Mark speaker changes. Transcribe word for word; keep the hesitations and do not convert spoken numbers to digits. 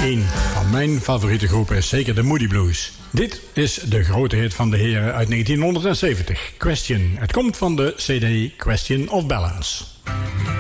Speaker 1: Een van mijn favoriete groepen is zeker de Moody Blues. Dit is de grote hit van de heren uit negentienhonderdzeventig, Question. Het komt van de C D Question of Balance.